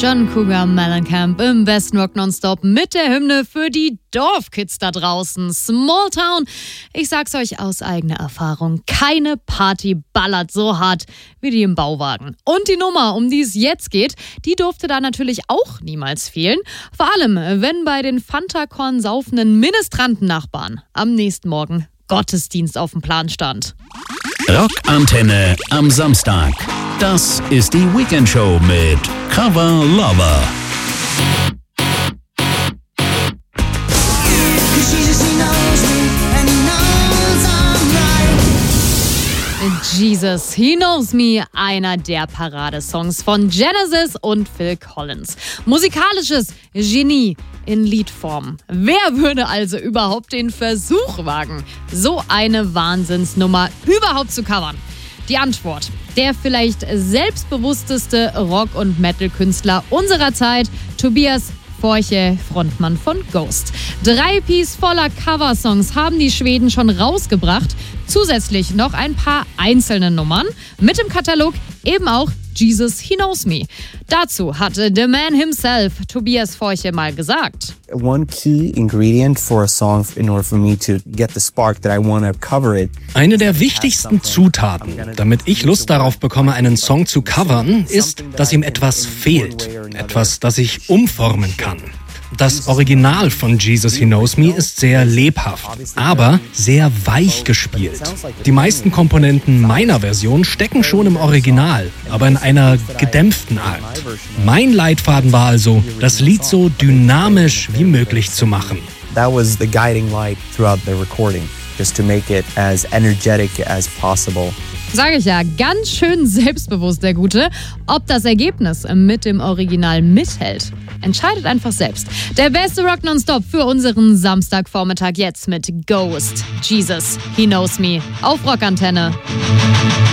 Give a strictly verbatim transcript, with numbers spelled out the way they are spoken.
John Cougar Mellencamp im besten Rock Nonstop mit der Hymne für die Dorfkids da draußen. Small Town. Ich sag's euch aus eigener Erfahrung. Keine Party ballert so hart wie die im Bauwagen. Und die Nummer, um die es jetzt geht, die durfte da natürlich auch niemals fehlen. Vor allem, wenn bei den Fanta-Korn saufenden Ministrantennachbarn am nächsten Morgen Gottesdienst auf dem Plan stand. Rockantenne am Samstag. Das ist die Weekendshow mit Cover Lover. Jesus, He Knows Me, einer der Paradesongs von Genesis und Phil Collins. Musikalisches Genie in Liedform. Wer würde also überhaupt den Versuch wagen, so eine Wahnsinnsnummer überhaupt zu covern? Die Antwort: der vielleicht selbstbewussteste Rock- und Metal-Künstler unserer Zeit, Tobias Forche, Frontmann von Ghost. Drei Piece voller Coversongs haben die Schweden schon rausgebracht. Zusätzlich noch ein paar einzelne Nummern. Mit im Katalog eben auch Jesus, He Knows Me. Dazu hatte The Man himself, Tobias Forche, mal gesagt: One key ingredient for a song in order for me to get the spark that I want to cover it. Eine der wichtigsten Zutaten, damit ich Lust darauf bekomme, einen Song zu covern, ist, dass ihm etwas fehlt. Etwas, das ich umformen kann. Das Original von Jesus, He Knows Me ist sehr lebhaft, aber sehr weich gespielt. Die meisten Komponenten meiner Version stecken schon im Original, aber in einer gedämpften Art. Mein Leitfaden war also, das Lied so dynamisch wie möglich zu machen. That was the guiding light throughout the recording, just to make it as energetic as possible. Sage ich ja, ganz schön selbstbewusst, der Gute. Ob das Ergebnis mit dem Original mithält, entscheidet einfach selbst. Der beste Rock Nonstop für unseren Samstagvormittag jetzt mit Ghost, Jesus, He Knows Me auf Rockantenne.